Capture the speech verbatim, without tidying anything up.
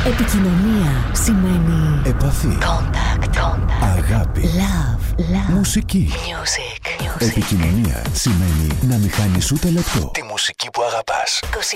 Επικοινωνία σημαίνει επαφή, contact, contact. αγάπη, Love, love. μουσική. Music, music. Επικοινωνία σημαίνει να μην χάνεις ούτε λεπτό τη μουσική που αγαπάς. είκοσι